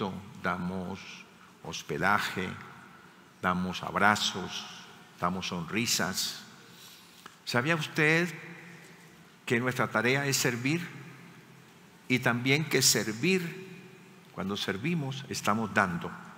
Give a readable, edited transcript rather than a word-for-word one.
alimento, damos hospedaje, damos abrazos, damos sonrisas. ¿Sabía usted que nuestra tarea es servir? Y también que servir, cuando servimos, estamos dando.